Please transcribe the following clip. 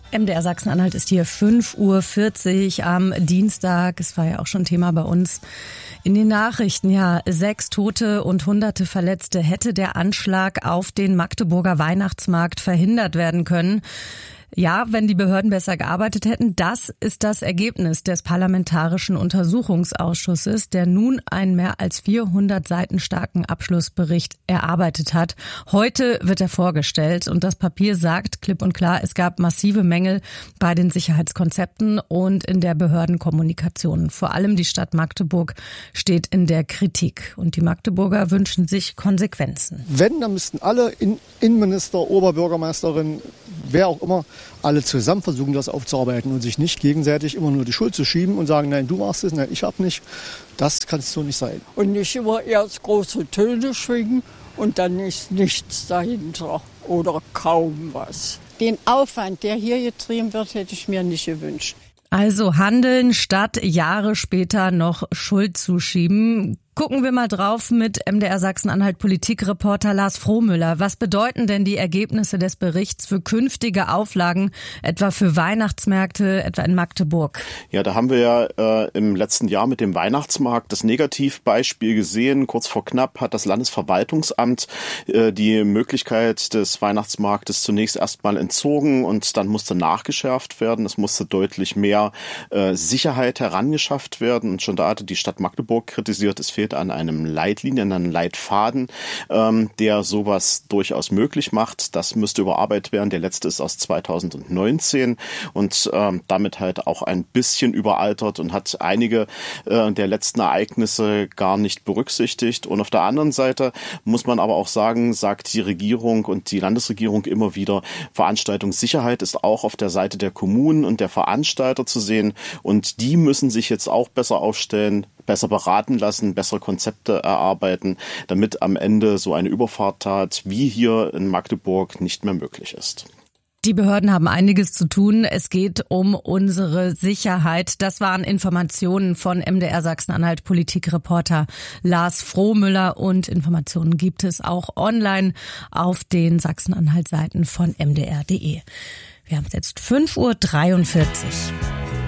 MDR Sachsen-Anhalt ist hier 5:40 Uhr am Dienstag. Es war ja auch schon Thema bei uns in den Nachrichten. Ja, 6 Tote und Hunderte Verletzte. Hätte der Anschlag auf den Magdeburger Weihnachtsmarkt verhindert werden können? Ja, wenn die Behörden besser gearbeitet hätten. Das ist das Ergebnis des Parlamentarischen Untersuchungsausschusses, der nun einen mehr als 400 Seiten starken Abschlussbericht erarbeitet hat. Heute wird er vorgestellt und das Papier sagt klipp und klar, es gab massive Mängel bei den Sicherheitskonzepten und in der Behördenkommunikation. Vor allem die Stadt Magdeburg steht in der Kritik und die Magdeburger wünschen sich Konsequenzen. Wenn, dann müssten alle Innenminister, Oberbürgermeisterin, wer auch immer, alle zusammen versuchen, das aufzuarbeiten und sich nicht gegenseitig immer nur die Schuld zu schieben und sagen, nein, du machst es, nein, ich hab nicht. Das kann es so nicht sein. Und nicht immer erst große Töne schwingen und dann ist nichts dahinter oder kaum was. Den Aufwand, der hier getrieben wird, hätte ich mir nicht gewünscht. Also handeln, statt Jahre später noch Schuld zuschieben. Gucken wir mal drauf mit MDR Sachsen-Anhalt Politikreporter Lars Frohmüller. Was bedeuten denn die Ergebnisse des Berichts für künftige Auflagen, etwa für Weihnachtsmärkte, etwa in Magdeburg? Ja, da haben wir ja im letzten Jahr mit dem Weihnachtsmarkt das Negativbeispiel gesehen. Kurz vor knapp hat das Landesverwaltungsamt die Möglichkeit des Weihnachtsmarktes zunächst erstmal entzogen und dann musste nachgeschärft werden. Es musste deutlich mehr Sicherheit herangeschafft werden. Und schon da hatte die Stadt Magdeburg kritisiert, es fehlt an einem Leitlinien, an einem Leitfaden, der sowas durchaus möglich macht. Das müsste überarbeitet werden. Der letzte ist aus 2019 und damit halt auch ein bisschen überaltert und hat einige der letzten Ereignisse gar nicht berücksichtigt. Und auf der anderen Seite muss man aber auch sagen, sagt die Regierung und die Landesregierung immer wieder, Veranstaltungssicherheit ist auch auf der Seite der Kommunen und der Veranstalter zu sehen. Und die müssen sich jetzt auch besser aufstellen, besser beraten lassen, bessere Konzepte erarbeiten, damit am Ende so eine Überfahrttat wie hier in Magdeburg nicht mehr möglich ist. Die Behörden haben einiges zu tun. Es geht um unsere Sicherheit. Das waren Informationen von MDR Sachsen-Anhalt Politikreporter Lars Frohmüller und Informationen gibt es auch online auf den Sachsen-Anhalt-Seiten von mdr.de. Wir haben es jetzt 5:43 Uhr.